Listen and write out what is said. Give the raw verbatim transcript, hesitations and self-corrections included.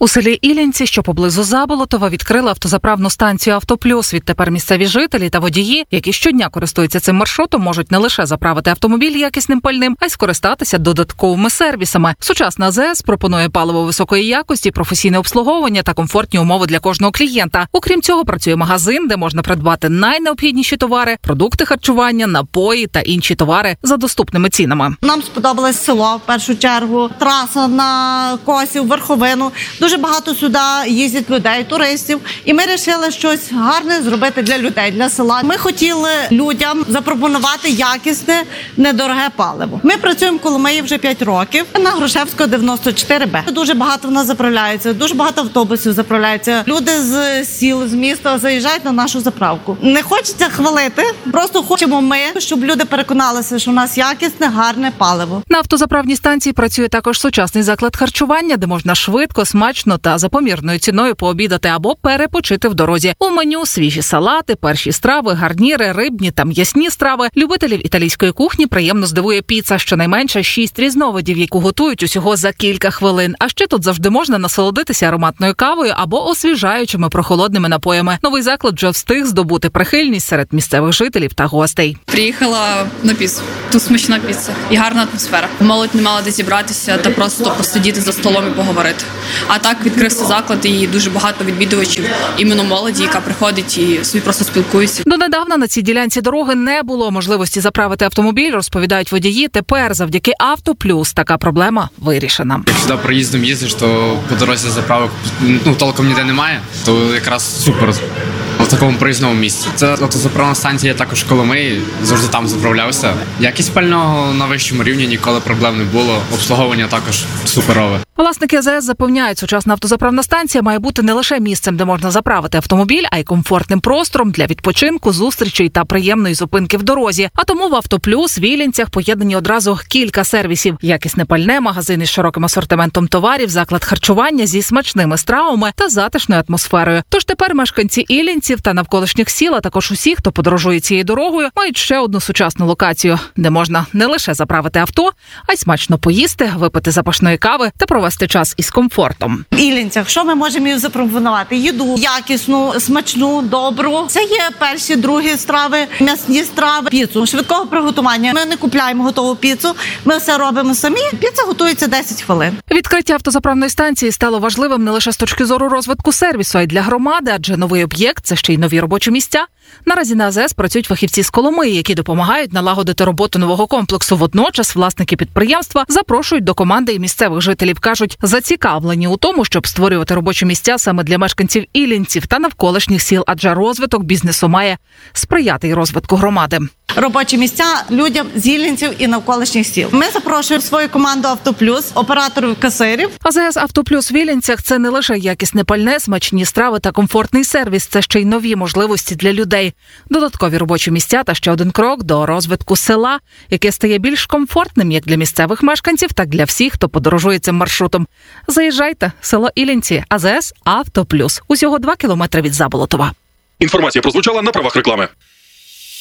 У селі Іллінці, що поблизу Заболотова, відкрили автозаправну станцію «Автоплюс». Відтепер місцеві жителі та водії, які щодня користуються цим маршрутом, можуть не лише заправити автомобіль якісним пальним, а й скористатися додатковими сервісами. Сучасна АЗС пропонує паливо високої якості, професійне обслуговування та комфортні умови для кожного клієнта. Окрім цього, працює магазин, де можна придбати найнеобхідніші товари, продукти харчування, напої та інші товари за доступними цінами. Нам сподобалось село, в першу чергу, траса на Косів, Верховину. Дуже багато сюди їздять людей, туристів. І ми вирішили щось гарне зробити для людей, для села. Ми хотіли людям запропонувати якісне, недороге паливо. Ми працюємо в Коломиї вже п'ять років на Грушевського дев'яносто чотири Б. Дуже багато в нас заправляється, дуже багато автобусів заправляється. Люди з сіл, з міста заїжджають на нашу заправку. Не хочеться хвалити, просто хочемо ми, щоб люди переконалися, що у нас якісне, гарне паливо. На автозаправній станції працює також сучасний заклад харчування, де можна швидко, смачно та за помірною ціною пообідати або перепочити в дорозі. У меню свіжі салати, перші страви, гарніри, рибні та м'ясні страви. Любителів італійської кухні приємно здивує піца, щонайменше шість різновидів, яку готують усього за кілька хвилин. А ще тут завжди можна насолодитися ароматною кавою або освіжаючими прохолодними напоями. Новий заклад вже встиг здобути прихильність серед місцевих жителів та гостей. Приїхала на піцу. Тут смачна піца і гарна атмосфера. Молодь не мала де зібратися та просто посидіти за столом і поговорити. А так відкрився заклад і дуже багато відвідувачів, іменно молоді, яка приходить і собі просто спілкується. Донедавна на цій ділянці дороги не було можливості заправити автомобіль, розповідають водії. Тепер завдяки «Автоплюс» така проблема вирішена. Як сюди проїздом їздиш, то по дорозі заправок ну, толком ніде немає, то якраз супер в такому проїзному місці. Це автозаправна станція, я також в Коломиї, завжди там заправлявся. Якість пального на вищому рівні, ніколи проблем не було, обслуговування також суперове. Власники АЗС запевняють, сучасна автозаправна станція має бути не лише місцем, де можна заправити автомобіль, а й комфортним простором для відпочинку, зустрічей та приємної зупинки в дорозі. А тому в «Автоплюс» в Іллінцях поєднані одразу кілька сервісів: якісне пальне, магазин із широким асортиментом товарів, заклад харчування зі смачними стравами та затишною атмосферою. Тож тепер мешканці Іллінців та навколишніх сіл, а також усі, хто подорожує цією дорогою, мають ще одну сучасну локацію, де можна не лише заправити авто, а й смачно поїсти, випити запашної кави та провести час із комфортом. В Іллінцях що ми можемо їм запропонувати? Їду якісну, смачну, добру. Це є перші, другі страви, м'ясні страви, піцу швидкого приготування. Ми не купляємо готову піцу, ми все робимо самі. Піца готується десять хвилин. Відкриття автозаправної станції стало важливим не лише з точки зору розвитку сервісу, а й для громади, адже новий об'єкт – це ще й нові робочі місця. Наразі на АЗС працюють фахівці з Коломиї, які допомагають налагодити роботу нового комплексу. Водночас власники підприємства запрошують до команди і місцевих жителів. Кажуть, зацікавлені у тому, щоб створювати робочі місця саме для мешканців Іллінців та навколишніх сіл, адже розвиток бізнесу має сприяти й розвитку громади. Робочі місця людям з Іллінців і навколишніх сіл. Ми запрошуємо свою команду «Автоплюс», операторів касирів. АЗС «Автоплюс» в Іллінцях – це не лише якісне пальне, смачні страви та комфортний сервіс, це ще й нові можливості для людей. Додаткові робочі місця та ще один крок до розвитку села, яке стає більш комфортним як для місцевих мешканців, так і для всіх, хто подорожує цим маршрутом. Заїжджайте, село Іллінці, АЗС «Автоплюс». Усього два кілометри від Заболотова. Інформація прозвучала на правах реклами.